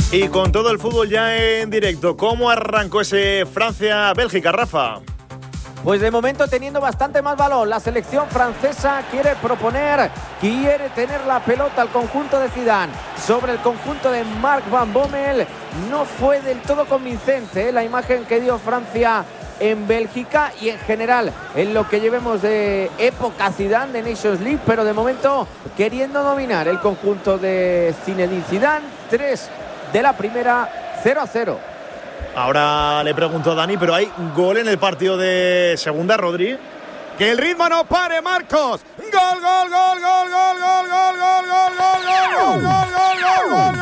Y con todo el fútbol ya en directo, ¿cómo arrancó ese Francia-Bélgica, Rafa? Pues de momento teniendo bastante más balón, la selección francesa quiere proponer, quiere tener la pelota al conjunto de Zidane sobre el conjunto de Mark Van Bommel. No fue del todo convincente la imagen que dio Francia en Bélgica y en general en lo que llevemos de época Zidane de Nations League, pero de momento queriendo dominar el conjunto de Zinedine Zidane. 3 de la primera, 0-0. Ahora le pregunto a Dani, pero hay gol en el partido de segunda, Rodri. Que el ritmo no pare, Marcos. Gol, gol, gol, gol, gol, gol, gol, gol, gol, gol, gol, gol, gol,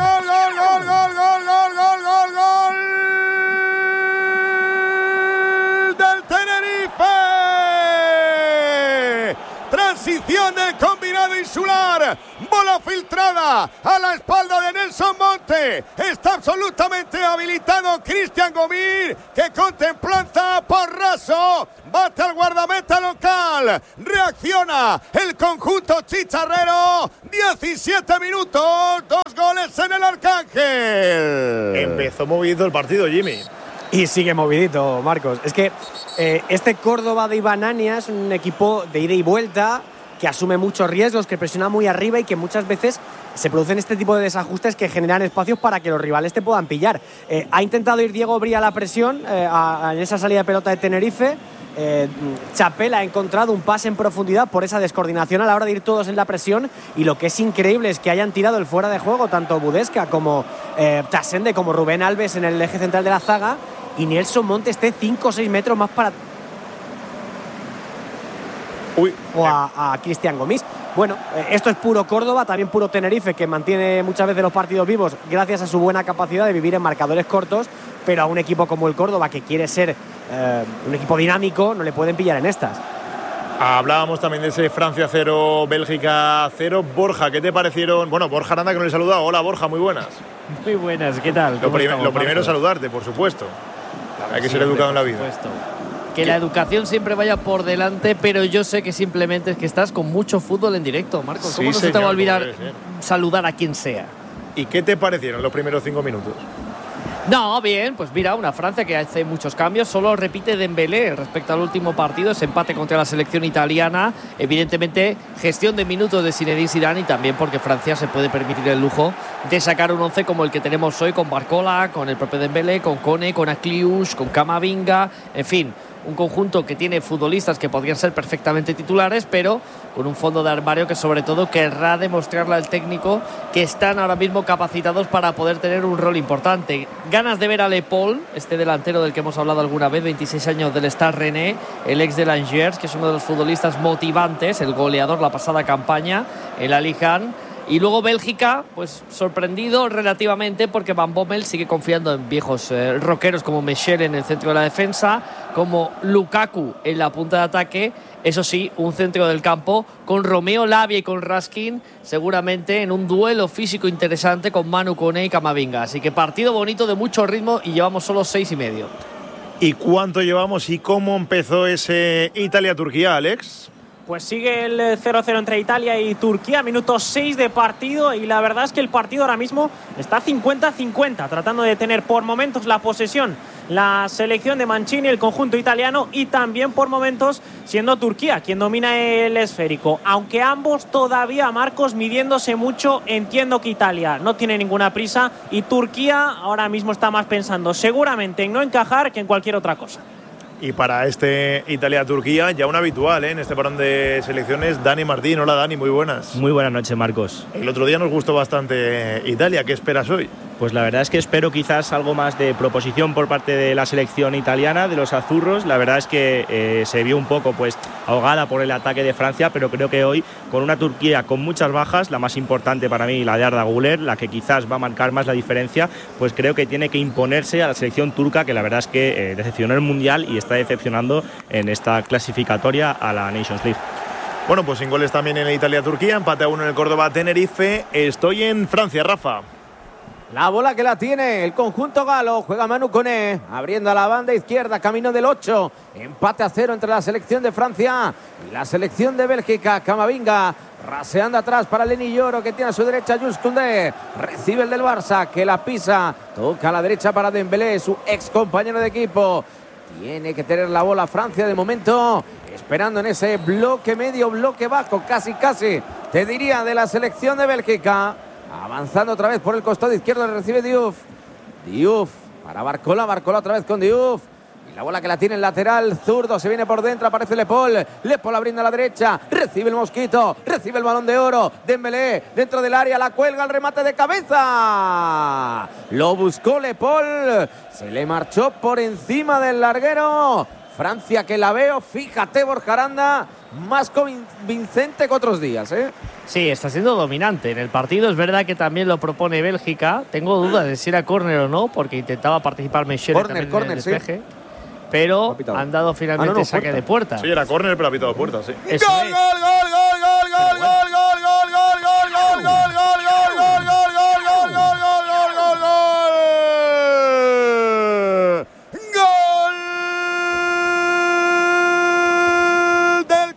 gol del Tenerife. Transición del combinado insular. Bola filtrada a la espalda de Nelson Monte. Está absolutamente habilitado Cristian Gomir, que con templanza por raso bate al guardameta local. Reacciona el conjunto chicharrero. 17 minutos, 2 goles en el Arcángel. Empezó movido el partido, Jimmy. Y sigue movidito, Marcos. Es que este Córdoba de Iván Ania es un equipo de ida y vuelta, que asume muchos riesgos, que presiona muy arriba y que muchas veces se producen este tipo de desajustes que generan espacios para que los rivales te puedan pillar. Ha intentado ir Diego Bría a la presión en esa salida de pelota de Tenerife. Chapela ha encontrado un pase en profundidad por esa descoordinación a la hora de ir todos en la presión, y lo que es increíble es que hayan tirado el fuera de juego tanto Budesca como Tasende como Rubén Alves en el eje central de la zaga, y Nelson Monte esté 5 o 6 metros más para a Cristian Gomis. Bueno, esto es puro Córdoba, también puro Tenerife, que mantiene muchas veces los partidos vivos gracias a su buena capacidad de vivir en marcadores cortos, pero a un equipo como el Córdoba, que quiere ser un equipo dinámico, no le pueden pillar en estas. Hablábamos también de ese Francia 0, Bélgica 0. Borja, ¿qué te parecieron? Bueno, Borja Aranda, que no le he saludado. Hola, Borja, muy buenas. Muy buenas, ¿qué tal? Lo primero es saludarte, por supuesto. Hay que ser educado en la vida. Que la educación siempre vaya por delante, pero yo sé que simplemente es que estás con mucho fútbol en directo, Marcos. ¿Cómo no se te va a olvidar saludar a quien sea? ¿Y qué te parecieron los primeros 5 minutos? No, bien, pues mira, una Francia que hace muchos cambios, solo repite Dembélé respecto al último partido, ese empate contra la selección italiana, evidentemente gestión de minutos de Zinedine Zidane, y también porque Francia se puede permitir el lujo de sacar un 11 como el que tenemos hoy, con Barcola, con el propio Dembélé, con Kone, con Akliouche, con Camavinga, en fin, un conjunto que tiene futbolistas que podrían ser perfectamente titulares, pero con un fondo de armario que sobre todo querrá demostrarle al técnico que están ahora mismo capacitados para poder tener un rol importante. Ganas de ver a Le Paul, este delantero del que hemos hablado alguna vez, 26 años, del Stade Rennais, el ex de Langers, que es uno de los futbolistas motivantes, el goleador la pasada campaña, el Alijan. Y luego Bélgica, pues sorprendido relativamente, porque Van Bommel sigue confiando en viejos rockeros como Michel en el centro de la defensa, como Lukaku en la punta de ataque. Eso sí, un centro del campo con Romeo Lavia y con Raskin, seguramente en un duelo físico interesante con Manu Kone y Camavinga. Así que partido bonito, de mucho ritmo, y llevamos solo 6,5. ¿Y cuánto llevamos y cómo empezó ese Italia-Turquía, Alex? Pues sigue el 0-0 entre Italia y Turquía, minuto 6 de partido, y la verdad es que el partido ahora mismo está 50-50, tratando de tener por momentos la posesión la selección de Mancini, el conjunto italiano, y también por momentos siendo Turquía quien domina el esférico. Aunque ambos todavía, Marcos, midiéndose mucho, entiendo que Italia no tiene ninguna prisa y Turquía ahora mismo está más pensando seguramente en no encajar que en cualquier otra cosa. Y para este Italia-Turquía, ya un habitual en este parón de selecciones, Dani Martín. Hola, Dani, muy buenas. Muy buenas noches, Marcos. El otro día nos gustó bastante Italia. ¿Qué esperas hoy? Pues la verdad es que espero quizás algo más de proposición por parte de la selección italiana, de los azurros. La verdad es que se vio un poco pues ahogada por el ataque de Francia, pero creo que hoy, con una Turquía con muchas bajas, la más importante para mí, la de Arda Güler, la que quizás va a marcar más la diferencia, pues creo que tiene que imponerse a la selección turca, que la verdad es que decepcionó el Mundial y está decepcionando en esta clasificatoria a la Nations League. Bueno, pues sin goles también en Italia-Turquía, empate a 1 en el Córdoba-Tenerife. Estoy en Francia, Rafa. La bola que la tiene el conjunto galo, juega Manu Kone, abriendo a la banda izquierda, camino del 8, empate a 0 entre la selección de Francia y la selección de Bélgica. Camavinga Raseando atrás para Lenny Yoro, que tiene a su derecha Jules Koundé. Recibe el del Barça, que la pisa. Toca a la derecha para Dembélé, su ex compañero de equipo. Tiene que tener la bola Francia de momento, esperando en ese bloque medio, bloque bajo, casi, te diría, de la selección de Bélgica. Avanzando otra vez por el costado izquierdo, recibe Diouf. Diouf para Barcola, Barcola otra vez con Diouf. La bola que la tiene el lateral zurdo, se viene por dentro, aparece Le Paul la brinda a la derecha, recibe el Mosquito, recibe el Balón de Oro, Dembélé dentro del área, la cuelga, el remate de cabeza, lo buscó Le Paul, se le marchó por encima del larguero. Francia, que la veo, fíjate, Borja Aranda, más convincente que otros días, ¿eh? Sí, está siendo dominante en el partido. Es verdad que también lo propone Bélgica. Tengo dudas de si era córner o no, porque intentaba participar Mechele también en el despeje. Sí. Pero han dado finalmente saque de puerta. Sí, era córner, pero ha pitado puerta, sí. Eso ¡Gol, es. gol, gol, gol, gol, gol, gol, gol, gol, gol, gol, gol, gol, gol, gol del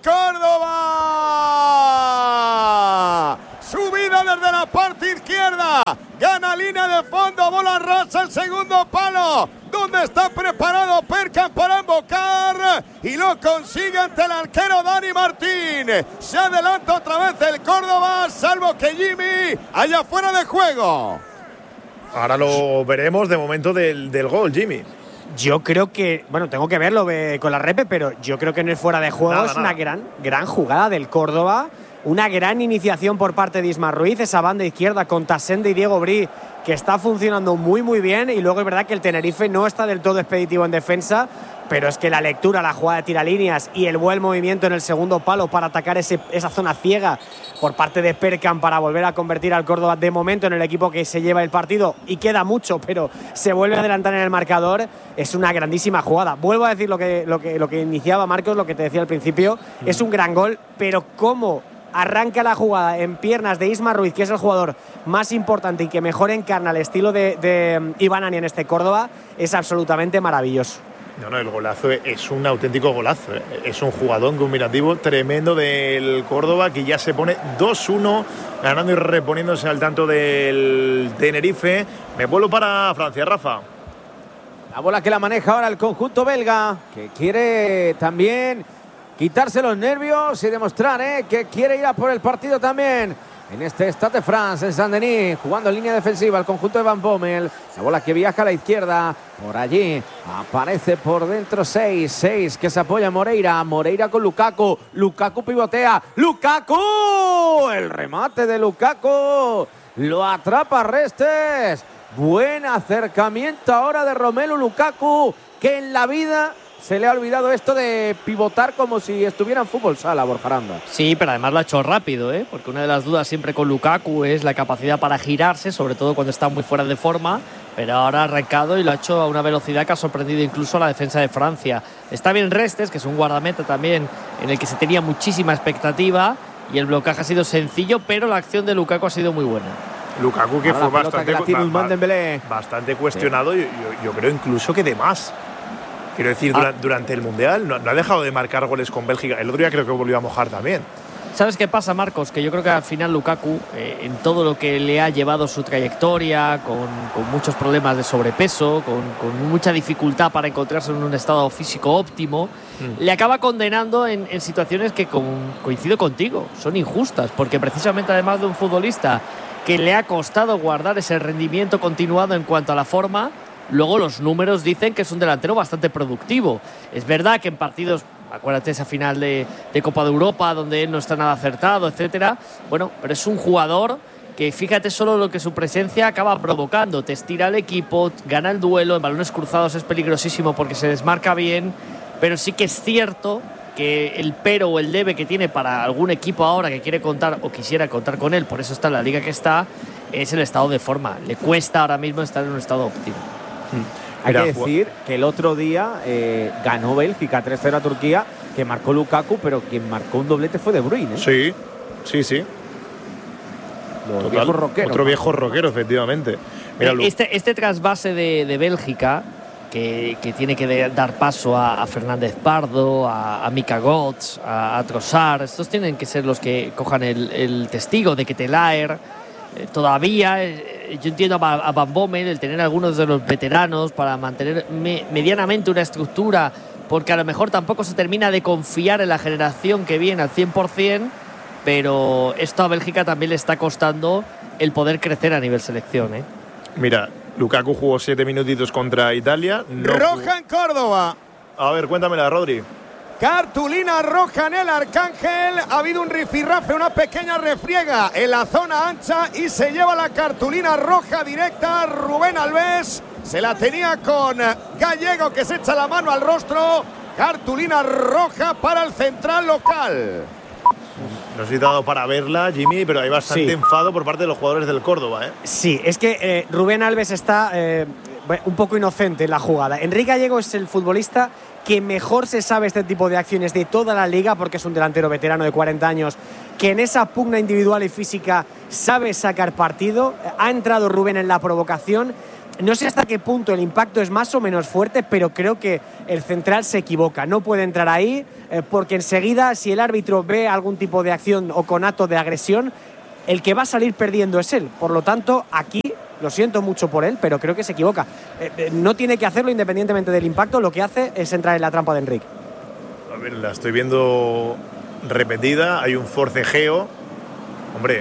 Córdoba. Subida desde la parte izquierda. Gana línea de fondo, bola rasa, el segundo palo. Donde está preparado Perkan para embocar y lo consigue ante el arquero Dani Martín. Se adelanta otra vez el Córdoba, salvo que Jimmy haya fuera de juego. Ahora lo veremos de momento del gol, Jimmy. Yo creo que, bueno, tengo que verlo con la repe, pero yo creo que no es fuera de juego. Es una gran jugada del Córdoba. Una gran iniciación por parte de Isma Ruiz, esa banda izquierda con Tasende y Diego Bri, que está funcionando muy bien. Y luego es verdad que el Tenerife no está del todo expeditivo en defensa, pero es que la lectura, la jugada de tiralíneas y el buen movimiento en el segundo palo para atacar esa zona ciega por parte de Perkan para volver a convertir al Córdoba de momento en el equipo que se lleva el partido, y queda mucho, pero se vuelve a adelantar en el marcador. Es una grandísima jugada. Vuelvo a decir lo que iniciaba Marcos, lo que te decía al principio. Es un gran gol, pero cómo arranca la jugada en piernas de Isma Ruiz, que es el jugador más importante y que mejor encarna el estilo de Iván Ani en este Córdoba, es absolutamente maravilloso. No, el golazo es un auténtico golazo, ¿eh? Es un jugadón combinativo tremendo del Córdoba, que ya se pone 2-1, ganando y reponiéndose al tanto del Tenerife. Me vuelvo para Francia, Rafa. La bola que la maneja ahora el conjunto belga, que quiere también quitarse los nervios y demostrar que quiere ir a por el partido también. En este Stade de France, en Saint-Denis, jugando en línea defensiva el conjunto de Van Bommel. La bola que viaja a la izquierda, por allí aparece por dentro 6 que se apoya Moreira. Moreira con Lukaku. Lukaku pivotea. ¡Lukaku! El remate de Lukaku. Lo atrapa Restes. Buen acercamiento ahora de Romelu Lukaku, que en la vida se le ha olvidado esto de pivotar como si estuviera en fútbol sala, Borja Aranda. Sí, pero además lo ha hecho rápido, porque una de las dudas siempre con Lukaku es la capacidad para girarse, sobre todo cuando está muy fuera de forma, pero ahora ha arrancado y lo ha hecho a una velocidad que ha sorprendido incluso a la defensa de Francia. Está bien Restes, que es un guardameta también en el que se tenía muchísima expectativa, y el blocaje ha sido sencillo, pero la acción de Lukaku ha sido muy buena. Lukaku, que fue bastante cuestionado, sí. yo creo incluso que de más. Quiero decir, durante el Mundial no ha dejado de marcar goles con Bélgica. El otro día creo que volvió a mojar también. ¿Sabes qué pasa, Marcos? Que yo creo que al final Lukaku, en todo lo que le ha llevado su trayectoria, con muchos problemas de sobrepeso, con mucha dificultad para encontrarse en un estado físico óptimo, le acaba condenando en situaciones que, coincido contigo, son injustas, porque precisamente además de un futbolista que le ha costado guardar ese rendimiento continuado en cuanto a la forma, luego los números dicen que es un delantero bastante productivo. Es verdad que en partidos, acuérdate esa final de Copa de Europa donde él no está nada acertado, etcétera. Bueno, pero es un jugador que, fíjate solo lo que su presencia acaba provocando. Te estira el equipo, gana el duelo, en balones cruzados es peligrosísimo porque se desmarca bien, pero sí que es cierto que el pero o el debe que tiene para algún equipo ahora que quiere contar o quisiera contar con él, por eso está en la liga que está, es el estado de forma. Le cuesta ahora mismo estar en un estado óptimo. Hay que decir que el otro día ganó Bélgica 3-0 a Turquía, que marcó Lukaku, pero quien marcó un doblete fue De Bruyne. Sí. Viejos rockeros, otro viejo rockero, efectivamente. Mira, este trasvase de Bélgica que tiene que dar paso a Fernández Pardo, a Mika Götze, a Trossard. Estos tienen que ser los que cojan el testigo de que Ketelaere todavía. Yo entiendo a Van Bommel el tener algunos de los veteranos para mantener medianamente una estructura, porque a lo mejor tampoco se termina de confiar en la generación que viene al 100%, pero esto a Bélgica también le está costando el poder crecer a nivel selección, ¿eh? Mira, Lukaku jugó 7 minutitos contra Italia. Roja en Córdoba. A ver, cuéntamela, Rodri. Cartulina roja en el Arcángel. Ha habido un rifirrafe, una pequeña refriega en la zona ancha y se lleva la cartulina roja directa. Rubén Alves se la tenía con Gallego, que se echa la mano al rostro. Cartulina roja para el central local. No sé si te ha dado para verla, Jimmy, pero hay bastante enfado por parte de los jugadores del Córdoba, ¿eh? Sí, es que Rubén Alves está un poco inocente en la jugada. Enrique Gallego es el futbolista que mejor se sabe este tipo de acciones de toda la liga, porque es un delantero veterano de 40 años que en esa pugna individual y física sabe sacar partido. Ha entrado Rubén en la provocación. No sé hasta qué punto el impacto es más o menos fuerte, pero creo que el central se equivoca. No puede entrar ahí porque enseguida, si el árbitro ve algún tipo de acción o conato de agresión, el que va a salir perdiendo es él. Por lo tanto, aquí lo siento mucho por él, pero creo que se equivoca. No tiene que hacerlo independientemente del impacto. Lo que hace es entrar en la trampa de Enrique. A ver, la estoy viendo repetida. Hay un forcejeo. Hombre,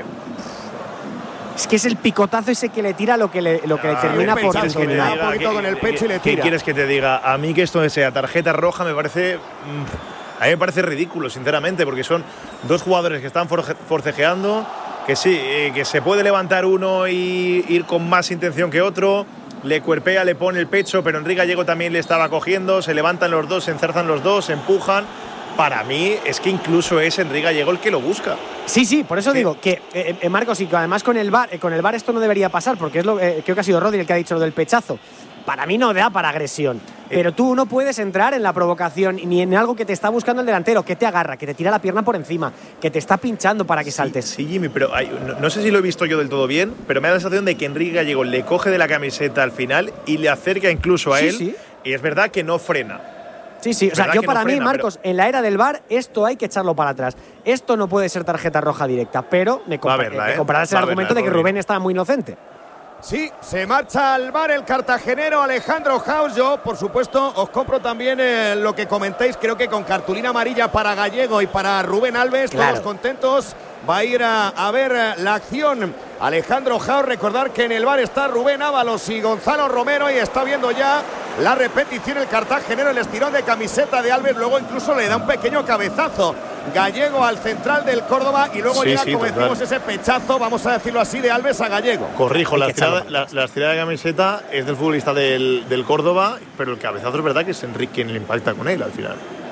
es que es el picotazo ese que le tira lo que le termina por terminar. Un poquito con el pecho y le tira. ¿Qué quieres que te diga? A mí que esto sea tarjeta roja me parece… A mí me parece ridículo, sinceramente, porque son dos jugadores que están forcejeando, que sí, que se puede levantar uno y ir con más intención que otro, le cuerpea, le pone el pecho, pero Enrique Gallego también le estaba cogiendo, se levantan los dos, se enzarzan los dos, se empujan. Para mí es que incluso es Enrique Gallego el que lo busca. Sí, por eso digo que Marcos, y que además con el VAR esto no debería pasar, porque es creo que ha sido Rodri el que ha dicho lo del pechazo. Para mí no da para agresión, pero tú no puedes entrar en la provocación ni en algo que te está buscando el delantero, que te agarra, que te tira la pierna por encima, que te está pinchando para que saltes. Sí, Jimmy, pero no sé si lo he visto yo del todo bien, pero me da la sensación de que Enrique Gallego le coge de la camiseta al final y le acerca incluso a él, sí. Y es verdad que no frena. Sí, o sea, yo para mí, Marcos, en la era del VAR, esto hay que echarlo para atrás. Esto no puede ser tarjeta roja directa, pero me comprarás el argumento de que Rubén está muy inocente. Sí, se marcha al VAR el cartagenero Alejandro Haus. Yo, por supuesto, os compro también lo que comentáis. Creo que con cartulina amarilla para Gallego y para Rubén Alves, claro, todos contentos. Va a ir a ver la acción Alejandro Haus. Recordar que en el VAR está Rubén Ábalos y Gonzalo Romero, y está viendo ya la repetición el cartagenero, el estirón de camiseta de Alves. Luego incluso le da un pequeño cabezazo Gallego al central del Córdoba, y luego llega, como decimos, ese pechazo, vamos a decirlo así, de Alves a Gallego. Corrijo, la estirada de camiseta es del futbolista del Córdoba, pero el cabezazo es verdad que es Enrique quien le impacta con él al final.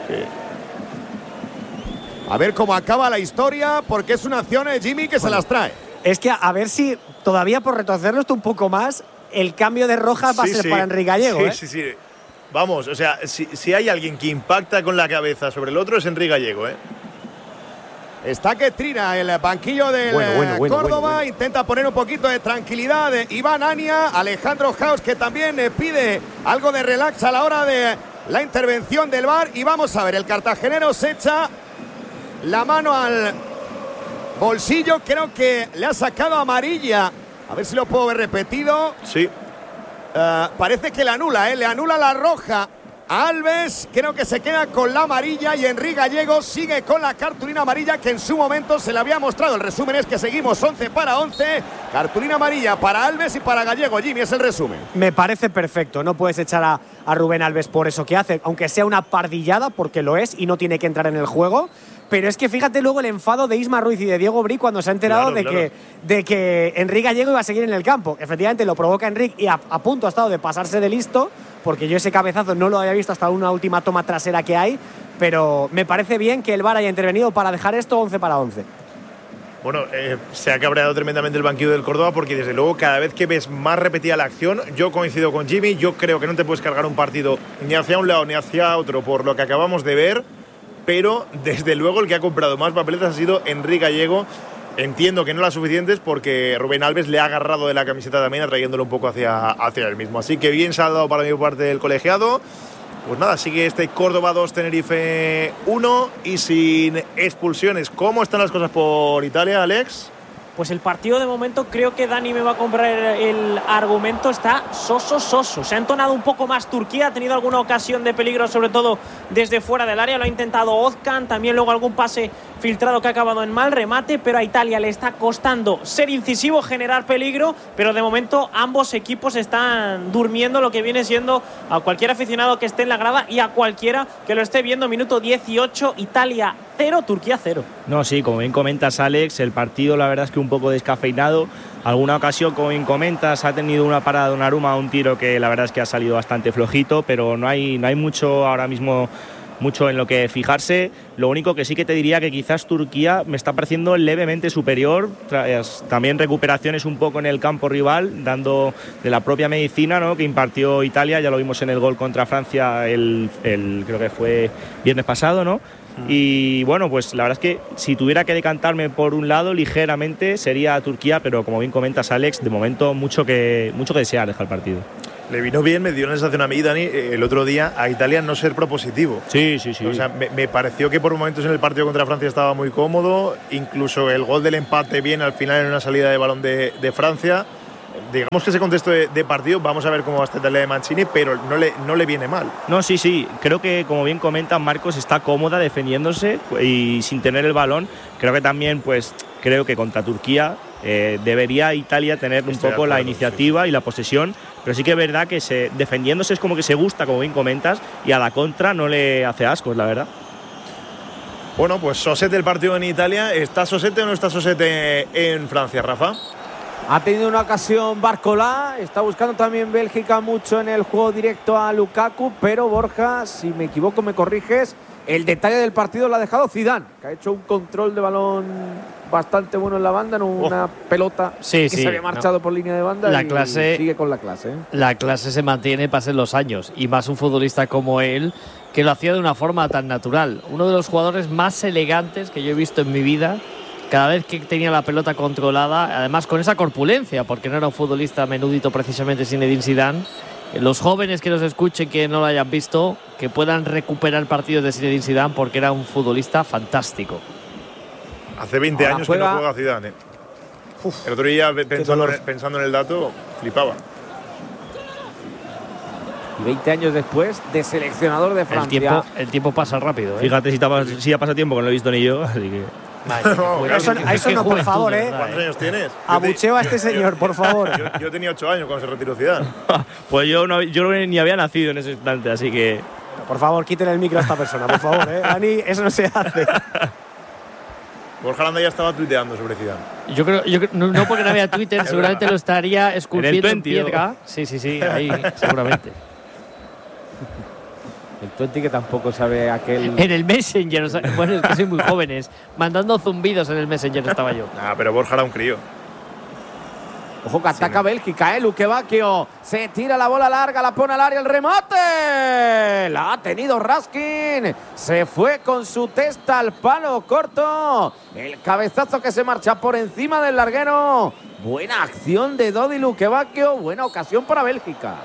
A ver cómo acaba la historia, porque es una acción, Jimmy, que se las trae. Es que a ver si todavía, por retorcerlo esto un poco más, el cambio de roja va a ser para Enrique Gallego. Sí. Vamos, o sea, si hay alguien que impacta con la cabeza sobre el otro es Enrique Gallego, Está que trina el banquillo del Córdoba. Intenta poner un poquito de tranquilidad de Iván Ania. Alejandro Haus, que también pide algo de relax a la hora de la intervención del VAR. Y vamos a ver, el cartagenero se echa la mano al bolsillo. Creo que le ha sacado amarilla. A ver si lo puedo ver repetido. Sí. Parece que le anula la roja a Alves. Creo que se queda con la amarilla, y Enrique Gallego sigue con la cartulina amarilla que en su momento se le había mostrado. El resumen es que seguimos 11 para 11. Cartulina amarilla para Alves y para Gallego. Jimmy, es el resumen. Me parece perfecto. No puedes echar a Rubén Alves por eso que hace, aunque sea una pardillada, porque lo es y no tiene que entrar en el juego. Pero es que fíjate luego el enfado de Isma Ruiz y de Diego Bri cuando se ha enterado de que Enrique Gallego iba a seguir en el campo. Efectivamente lo provoca Enrique, y a punto ha estado de pasarse de listo, porque yo ese cabezazo no lo había visto hasta una última toma trasera que hay. Pero me parece bien que el VAR haya intervenido para dejar esto 11 para 11. Bueno, se ha cabreado tremendamente el banquillo del Córdoba, porque desde luego cada vez que ves más repetida la acción, yo coincido con Jimmy, yo creo que no te puedes cargar un partido ni hacia un lado ni hacia otro por lo que acabamos de ver. Pero desde luego el que ha comprado más papeletas ha sido Enrique Gallego, Entiendo que no las suficientes porque Rubén Alves le ha agarrado de la camiseta también, atrayéndolo un poco hacia él mismo. Así que bien saldado para mi parte del colegiado. Pues nada, sigue este Córdoba 2, Tenerife 1 y sin expulsiones. ¿Cómo están las cosas por Italia, Alex? Pues el partido de momento, creo que Dani me va a comprar el argumento, está soso. Se ha entonado un poco más Turquía, ha tenido alguna ocasión de peligro, sobre todo desde fuera del área, lo ha intentado Ozkan, también luego algún pase filtrado que ha acabado en mal remate, pero a Italia le está costando ser incisivo, generar peligro, pero de momento ambos equipos están durmiendo lo que viene siendo a cualquier aficionado que esté en la grada y a cualquiera que lo esté viendo. Minuto 18, Italia 0, Turquía 0. No, sí, como bien comentas, Alex, el partido la verdad es que un poco descafeinado. Alguna ocasión, como bien comentas, ha tenido una parada de Donnarumma, un tiro que la verdad es que ha salido bastante flojito, pero no hay mucho ahora mismo, mucho en lo que fijarse. Lo único que sí que te diría que quizás Turquía me está pareciendo levemente superior, también recuperaciones un poco en el campo rival, dando de la propia medicina, ¿no?, que impartió Italia, ya lo vimos en el gol contra Francia el creo que fue viernes pasado, ¿no? Y bueno, pues la verdad es que si tuviera que decantarme por un lado ligeramente sería Turquía, pero como bien comentas, Alex, de momento mucho que desear deja el partido. Le vino bien, me dio una sensación a mí, Dani, el otro día a Italia no ser propositivo. Sí. O sea, me pareció que por momentos en el partido contra Francia estaba muy cómodo, incluso el gol del empate bien al final en una salida de balón de Francia. Digamos que ese contexto de partido, vamos a ver cómo va a estar la de Mancini, pero no le viene mal. No, sí, creo que como bien comentan, Marcos está cómoda defendiéndose y sin tener el balón. Creo que también, pues, creo que contra Turquía debería Italia tener un poco la iniciativa y la posesión, pero sí que es verdad que defendiéndose es como que se gusta, como bien comentas, y a la contra no le hace ascos, la verdad. Bueno, pues sosete el partido en Italia. ¿Está sosete o no está sosete en Francia, Rafa? Ha tenido una ocasión Barcola, está buscando también Bélgica mucho en el juego directo a Lukaku, pero Borja, si me equivoco me corriges, el detalle del partido lo ha dejado Zidane, que ha hecho un control de balón bastante bueno en la banda, en una pelota que se había marchado por línea de banda y sigue con la clase. La clase se mantiene, pasen los años, y más un futbolista como él, que lo hacía de una forma tan natural. Uno de los jugadores más elegantes que yo he visto en mi vida, cada vez que tenía la pelota controlada, además con esa corpulencia, porque no era un futbolista menudito precisamente Zinedine Zidane. Los jóvenes que nos escuchen, que no lo hayan visto, que puedan recuperar partidos de Zinedine Zidane, porque era un futbolista fantástico. Hace 20 años que no juega Zidane. El otro día, pensando en el dato, flipaba. Y 20 años después, de seleccionador de Francia. El tiempo pasa rápido, ¿eh? Fíjate si ya pasa tiempo que no lo he visto ni yo, así que... Eso no, por favor, ¿eh? ¿Cuántos años tienes? Abucheo a este señor, por favor. Yo tenía 8 años cuando se retiró Zidane. Pues yo ni había nacido en ese instante, así que... Por favor, quiten el micro a esta persona, por favor, ¿eh? Dani, eso no se hace. Borja Landa ya estaba tuiteando sobre Zidane. Yo creo no porque no había Twitter, seguramente lo estaría esculpiendo en 20, piedra. Sí, ahí seguramente. El 20 que tampoco sabe aquel... En el Messenger, bueno, es que soy muy jóvenes. Mandando zumbidos en el Messenger estaba yo. Pero Borja era un crío. Ojo que ataca Bélgica, Luque Bacchio. Se tira la bola larga, la pone al área, el remate. La ha tenido Raskin. Se fue con su testa al palo corto. El cabezazo que se marcha por encima del larguero. Buena acción de Dodi Luque Bacchio. Buena ocasión para Bélgica.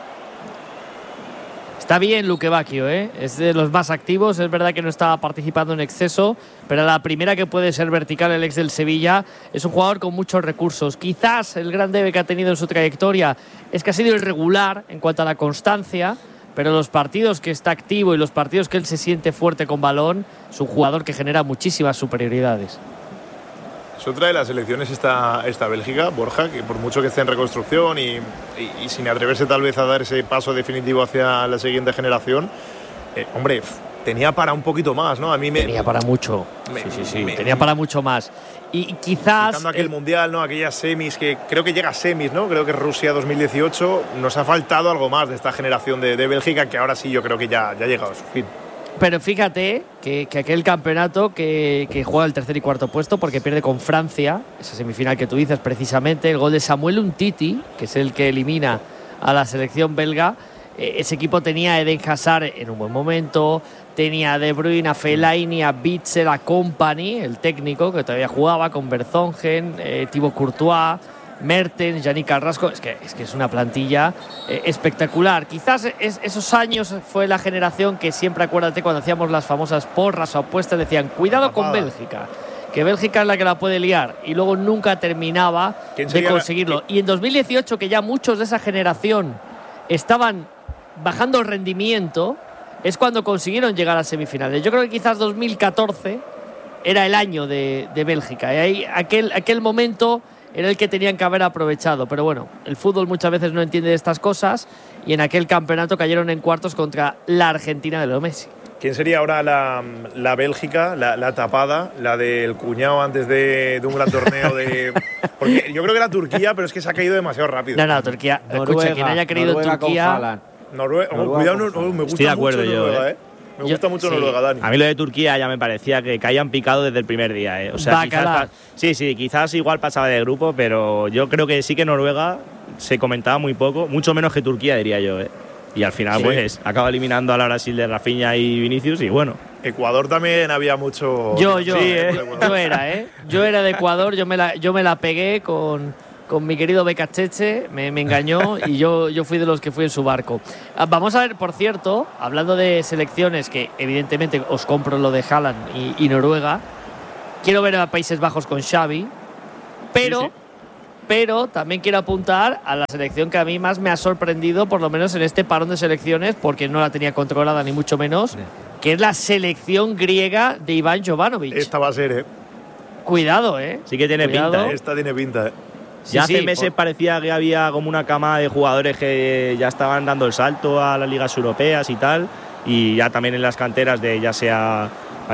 Está bien Luque Bacchio, ¿eh? Es de los más activos. Es verdad que no estaba participando en exceso, pero la primera que puede ser vertical, el ex del Sevilla, es un jugador con muchos recursos. Quizás el gran debe que ha tenido en su trayectoria es que ha sido irregular en cuanto a la constancia, pero los partidos que está activo y los partidos que él se siente fuerte con balón, es un jugador que genera muchísimas superioridades. Es otra de las selecciones esta Bélgica, Borja, que por mucho que esté en reconstrucción y sin atreverse tal vez a dar ese paso definitivo hacia la siguiente generación, hombre, tenía para un poquito más, ¿no? Tenía para mucho. Sí. Tenía para mucho más. Y quizás... Quitando aquel mundial, ¿no? Aquellas semis, que creo que llega a semis, ¿no? Creo que Rusia 2018, nos ha faltado algo más de esta generación de Bélgica, que ahora sí yo creo que ya ha llegado a su fin. Pero fíjate que aquel campeonato que juega el tercer y cuarto puesto, porque pierde con Francia, esa semifinal que tú dices precisamente, el gol de Samuel Umtiti, que es el que elimina a la selección belga, ese equipo tenía a Eden Hazard en un buen momento, tenía a De Bruyne, a Fellaini, a Witsel, a Kompany, el técnico, que todavía jugaba con Vertonghen, Thibaut Courtois, Mertens, Yannick Carrasco. Es que es una plantilla espectacular. Quizás esos años fue la generación que siempre, acuérdate, cuando hacíamos las famosas porras o apuestas, decían cuidado con Bélgica, que Bélgica es la que la puede liar, y luego nunca terminaba de conseguirlo. Y en 2018, que ya muchos de esa generación estaban bajando el rendimiento, es cuando consiguieron llegar a semifinales. Yo creo que quizás 2014 era el año de Bélgica, y ahí aquel momento era el que tenían que haber aprovechado. Pero bueno, el fútbol muchas veces no entiende de estas cosas, y en aquel campeonato cayeron en cuartos contra la Argentina de Leo Messi. ¿Quién sería ahora la Bélgica, la tapada, la del cuñado antes de un gran torneo? Porque yo creo que era Turquía, pero es que se ha caído demasiado rápido. No, Turquía. Escucha, quien haya querido en Turquía. Noruega, cuidado, me gusta. Estoy de acuerdo mucho yo, Noruega, Me gusta mucho Noruega, Dani. A mí lo de Turquía ya me parecía que caían picado desde el primer día, O sea, quizás igual pasaba de grupo, pero yo creo que sí que Noruega se comentaba muy poco, mucho menos que Turquía, diría yo, Y al final, pues, acaba eliminando a la Brasil de Rafinha y Vinicius, y bueno. Ecuador también había mucho. Yo era de Ecuador, yo me la pegué con mi querido Becacheche, me engañó y yo fui de los que fui en su barco. Vamos a ver, por cierto, hablando de selecciones, que evidentemente os compro lo de Haaland y Noruega, quiero ver a Países Bajos con Xavi, pero también quiero apuntar a la selección que a mí más me ha sorprendido, por lo menos en este parón de selecciones, porque no la tenía controlada ni mucho menos, que es la selección griega de Iván Jovanovic. Esta va a ser, Cuidado, Sí que tiene pinta, Esta tiene pinta, Ya hace meses parecía que había como una cama de jugadores que ya estaban dando el salto a las ligas europeas y tal, y ya también en las canteras de ya sea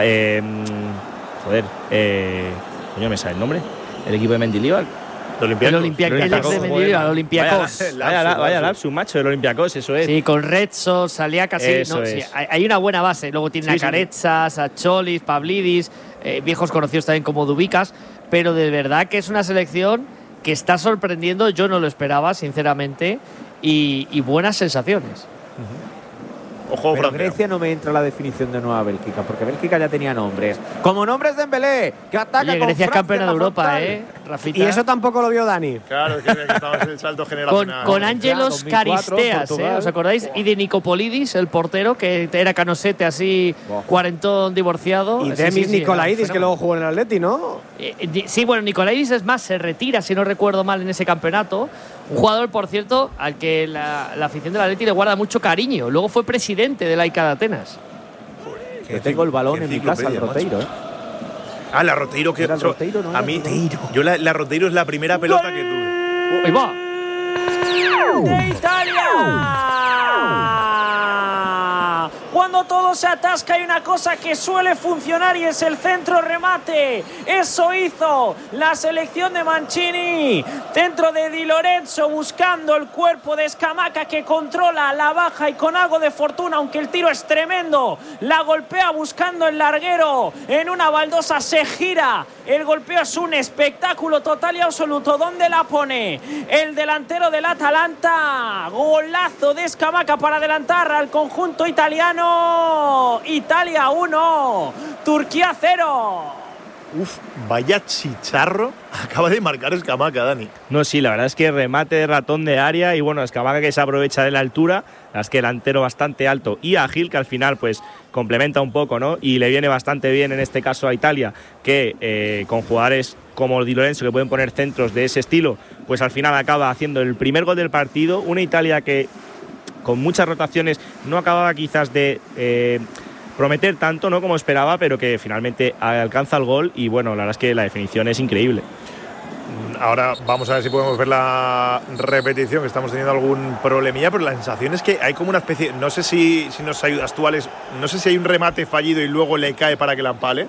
coño, me sale el nombre, el equipo de Mendilibar. El Olympiacos. Vaya lapsus, macho, el Olympiacos, eso es. Sí, con Rezzo, salía casi. Hay una buena base. Luego tiene a Caretsas, a Cholis, Pavlidis, viejos conocidos también como Dubicas. Pero de verdad que es una selección que está sorprendiendo. Yo no lo esperaba, sinceramente. Y buenas sensaciones. Ojo, pero Grecia no me entra la definición de Nueva Bélgica, porque Bélgica ya tenía nombres. Como nombres de Dembélé, que ataca con Grecia es campeona de Europa, Rafita. Y eso tampoco lo vio Dani. Claro, es que estamos en el salto generacional. Con Ángelos Caristeas, ¿os acordáis? Y de Nicopolidis, el portero, que era canosete así, cuarentón divorciado. Y Demis Nicolaidis, que luego jugó en el Atleti, ¿no? Sí, bueno, Nicolaidis es más, se retira, si no recuerdo mal, en ese campeonato. Un jugador, por cierto, al que la afición del Atleti le guarda mucho cariño. Luego fue presidente de la ICA de Atenas. Que tengo el balón en mi casa, el Roteiro, la Roteiro, que Roteiro, no, a mí yo la Roteiro es la primera pelota que tuve. ¡Ahí va! ¡De Italia! Cuando todo se atasca hay una cosa que suele funcionar y es el centro remate. Eso hizo la selección de Mancini. Centro de Di Lorenzo buscando el cuerpo de Scamacca, que controla la baja y con algo de fortuna, aunque el tiro es tremendo. La golpea buscando el larguero. En una baldosa se gira. El golpeo es un espectáculo total y absoluto. ¿Dónde la pone? El delantero del Atalanta. Golazo de Scamacca para adelantar al conjunto italiano. Italia 1, Turquía 0. Vaya chicharro acaba de marcar Scamacca, Dani. No, sí, la verdad es que remate de ratón de área y bueno, Scamacca que se aprovecha de la altura, es que delantero bastante alto y ágil, que al final pues complementa un poco, ¿no? Y le viene bastante bien en este caso a Italia, que con jugadores como Di Lorenzo, que pueden poner centros de ese estilo, pues al final acaba haciendo el primer gol del partido. Una Italia que con muchas rotaciones no acababa quizás de prometer tanto, ¿no?, como esperaba, pero que finalmente alcanza el gol y bueno, la verdad es que la definición es increíble. Ahora vamos a ver si podemos ver la repetición, que estamos teniendo algún problemilla, pero la sensación es que hay como una especie, no sé si nos ayudas tú, Alex, no sé si hay un remate fallido y luego le cae para que la empale.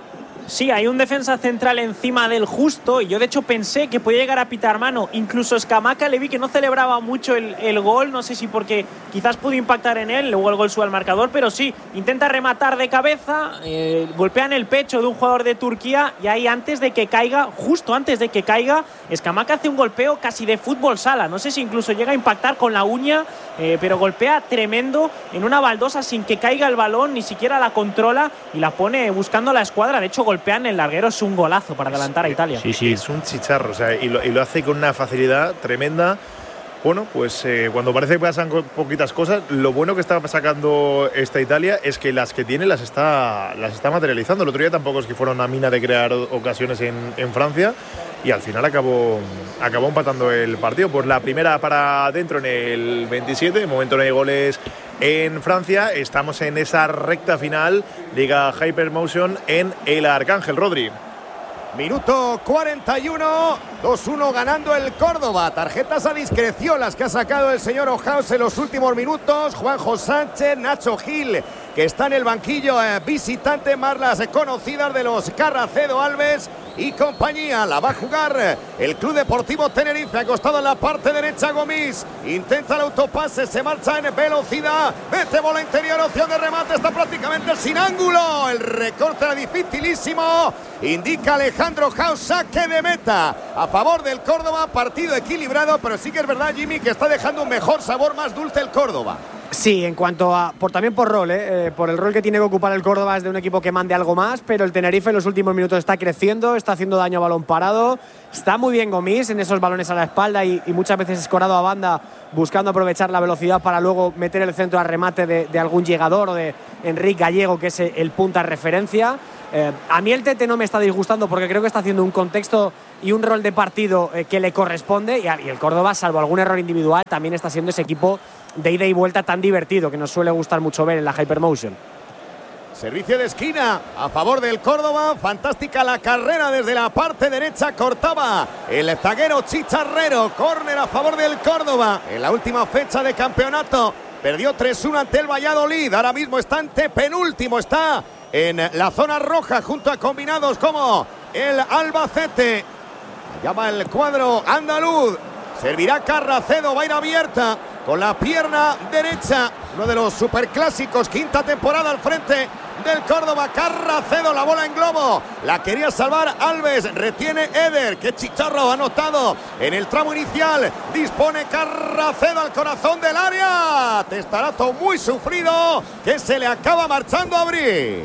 Sí, hay un defensa central encima del justo y yo de hecho pensé que podía llegar a pitar mano. Incluso Scamacca le vi que no celebraba mucho el gol, no sé si porque quizás pudo impactar en él, luego el gol sube al marcador, pero sí, intenta rematar de cabeza, golpea en el pecho de un jugador de Turquía y ahí justo antes de que caiga, Scamacca hace un golpeo casi de fútbol sala, no sé si incluso llega a impactar con la uña, pero golpea tremendo en una baldosa sin que caiga el balón, ni siquiera la controla y la pone buscando la escuadra. De hecho, golpea en el larguero, es un golazo para adelantar a Italia. Sí. Es un chicharro, o sea, y lo hace con una facilidad tremenda. Bueno, pues cuando parece que pasan poquitas cosas, lo bueno que está sacando esta Italia es que las que tiene las está materializando. El otro día tampoco es que fuera una mina de crear ocasiones en Francia y al final acabó empatando el partido. Pues la primera para adentro en el 27, de momento no hay goles en Francia. Estamos en esa recta final, Liga Hypermotion en el Arcángel. Rodri. Minuto 41, 2-1 ganando el Córdoba. Tarjetas a discreción las que ha sacado el señor Ojaos en los últimos minutos. Juanjo Sánchez, Nacho Gil, que está en el banquillo visitante, más las conocidas de los Carracedo, Alves y compañía. La va a jugar el Club Deportivo Tenerife, acostado en la parte derecha Gomis. Intenta el autopase, se marcha en velocidad. Mete bola interior, opción de remate, está prácticamente sin ángulo. El recorte era dificilísimo. Indica Alejandro Jaus, saque de meta a favor del Córdoba. Partido equilibrado, pero sí que es verdad, Jimmy, que está dejando un mejor sabor, más dulce el Córdoba. Sí, en cuanto a también por rol, por el rol que tiene que ocupar el Córdoba es de un equipo que mande algo más, pero el Tenerife en los últimos minutos está creciendo, está haciendo daño a balón parado, está muy bien Gomis en esos balones a la espalda y muchas veces escorado a banda buscando aprovechar la velocidad para luego meter el centro a remate de algún llegador o de Enrique Gallego, que es el punta referencia. A mí el Tete no me está disgustando porque creo que está haciendo un contexto y un rol de partido que le corresponde y el Córdoba, salvo algún error individual, también está siendo ese equipo de ida y vuelta tan divertido que nos suele gustar mucho ver en la Hypermotion. Servicio de esquina a favor del Córdoba. Fantástica la carrera desde la parte derecha. Cortaba el zaguero Chicharrero. Córner a favor del Córdoba. En la última fecha de campeonato perdió 3-1 ante el Valladolid. Ahora mismo está ante penúltimo. Está en la zona roja junto a combinados como el Albacete. Llama el cuadro andaluz. Servirá Carracedo. Va a ir abierta con la pierna derecha. Uno de los superclásicos. Quinta temporada al frente del Córdoba. Carracedo, la bola en globo. La quería salvar Alves. Retiene Eder. Qué chicharro ha anotado en el tramo inicial. Dispone Carracedo al corazón del área. Testarazo muy sufrido que se le acaba marchando a Bri.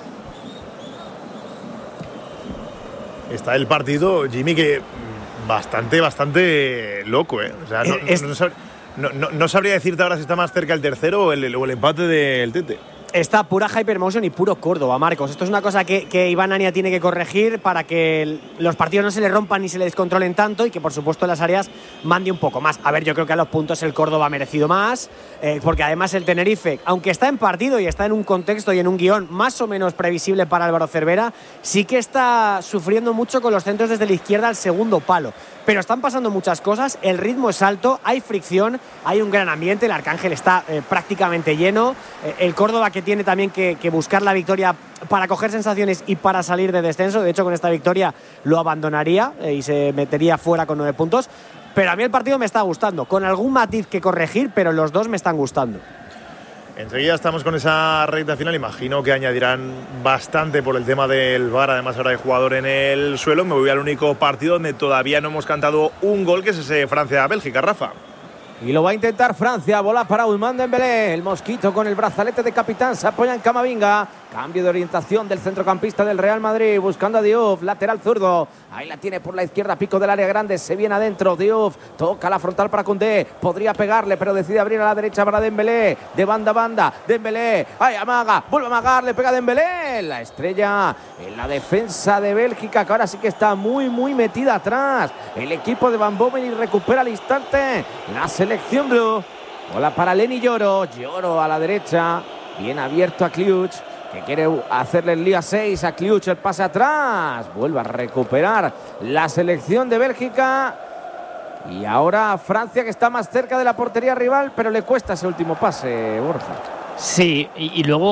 Está el partido, Jimmy, que bastante loco, O sea, no sabría decirte ahora si está más cerca el tercero o el empate del Tete. Está pura Hypermotion y puro Córdoba, Marcos. Esto es una cosa que Iván Ania tiene que corregir para que los partidos no se le rompan ni se le descontrolen tanto y que, por supuesto, en las áreas mande un poco más. A ver, yo creo que a los puntos el Córdoba ha merecido más, porque además el Tenerife, aunque está en partido y está en un contexto y en un guión más o menos previsible para Álvaro Cervera, sí que está sufriendo mucho con los centros desde la izquierda al segundo palo. Pero están pasando muchas cosas, el ritmo es alto, hay fricción, hay un gran ambiente, el Arcángel está prácticamente lleno, el Córdoba que tiene también que buscar la victoria para coger sensaciones y para salir de descenso. De hecho, con esta victoria lo abandonaría y se metería fuera con 9 puntos. Pero a mí el partido me está gustando, con algún matiz que corregir, pero los dos me están gustando. Enseguida estamos con esa recta final. Imagino que añadirán bastante por el tema del VAR. Además, ahora hay jugador en el suelo. Me voy al único partido donde todavía no hemos cantado un gol, que es ese Francia-Bélgica, Rafa. Y lo va a intentar Francia. Bola para Ousmane Dembélé. El mosquito con el brazalete de capitán se apoya en Camavinga. Cambio de orientación del centrocampista del Real Madrid. Buscando a Diouf. Lateral zurdo. Ahí la tiene por la izquierda. Pico del área grande. Se viene adentro. Diouf toca la frontal para Koundé. Podría pegarle, pero decide abrir a la derecha para Dembélé. De banda a banda. Dembélé. Ahí amaga. Vuelve a amagar. Le pega Dembélé. La estrella en la defensa de Bélgica, que ahora sí que está muy metida atrás. El equipo de Van Bommel y recupera al instante la selección blue. Bola para Lenny Yoro. Yoro a la derecha. Bien abierto a Kliuch, que quiere hacerle el lío a 6 a Kliuch, el pase atrás. Vuelve a recuperar la selección de Bélgica. Y ahora Francia, que está más cerca de la portería rival, pero le cuesta ese último pase, Borja. Sí, y luego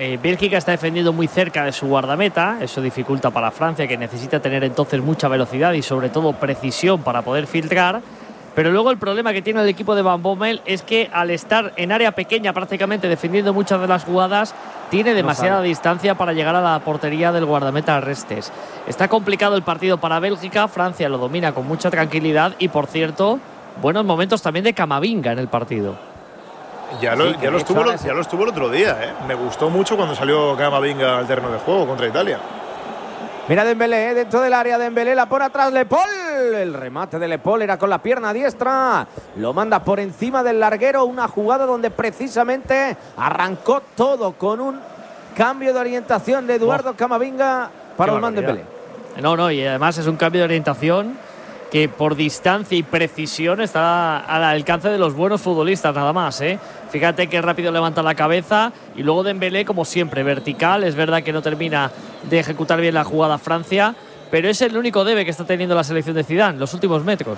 Bélgica está defendiendo muy cerca de su guardameta, eso dificulta para Francia, que necesita tener entonces mucha velocidad y sobre todo precisión para poder filtrar. Pero luego el problema que tiene el equipo de Van Bommel es que al estar en área pequeña prácticamente defendiendo muchas de las jugadas, tiene demasiada distancia para llegar a la portería del guardameta Restes. Está complicado el partido para Bélgica, Francia lo domina con mucha tranquilidad y, por cierto, buenos momentos también de Camavinga en el partido. Ya lo estuvo el otro día, ¿eh? Me gustó mucho cuando salió Camavinga al terreno de juego contra Italia. Mira Dembélé, dentro del área, Dembélé la pone atrás, Le Paul. El remate de Le Paul era con la pierna diestra. Lo manda por encima del larguero. Una jugada donde precisamente arrancó todo con un cambio de orientación de Eduardo Camavinga para Ousmane Dembélé. No, y además es un cambio de orientación que por distancia y precisión está al alcance de los buenos futbolistas nada más, ¿eh? Fíjate qué rápido levanta la cabeza y luego Dembélé, como siempre, vertical. Es verdad que no termina de ejecutar bien la jugada Francia, pero es el único debe que está teniendo la selección de Zidane los últimos metros.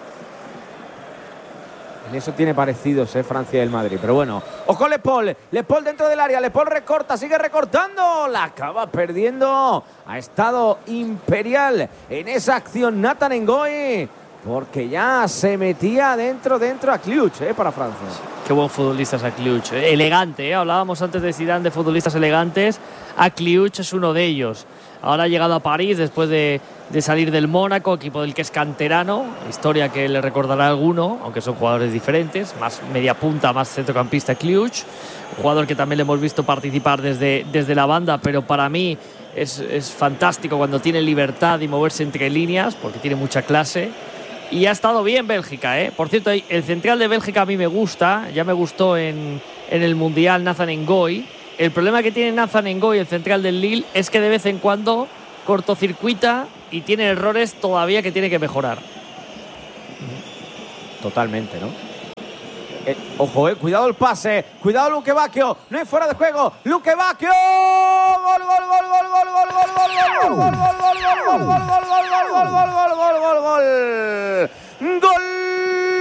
En eso tiene parecidos, Francia y el Madrid. Pero bueno, ojo Le Paul dentro del área, Le Paul recorta, sigue recortando, la acaba perdiendo. Ha estado imperial en esa acción Nathan Ngoy, porque ya se metía dentro a Kliuch, para Francia. Qué buen futbolista es Kliuch, elegante, hablábamos antes de Zidane de futbolistas elegantes. Kliuch es uno de ellos. Ahora ha llegado a París después de salir del Mónaco, equipo del que es canterano, historia que le recordará a alguno, aunque son jugadores diferentes, más media punta, más centrocampista Kliuch, un jugador que también le hemos visto participar desde la banda, pero para mí es fantástico cuando tiene libertad y moverse entre líneas, porque tiene mucha clase. Y ha estado bien Bélgica, Por cierto, el central de Bélgica a mí me gusta, ya me gustó en el Mundial Nathan Ngoy. El problema que tiene Nathan Ngoy, el central del Lille, es que de vez en cuando cortocircuita y tiene errores todavía que tiene que mejorar. Totalmente, ¿no? Ojo, cuidado el pase, cuidado Luque Bacchio, no hay fuera de juego, Luque Bacchio, gol, gol, gol, gol, gol, gol, gol, gol, gol, gol, gol, gol, gol, gol, gol,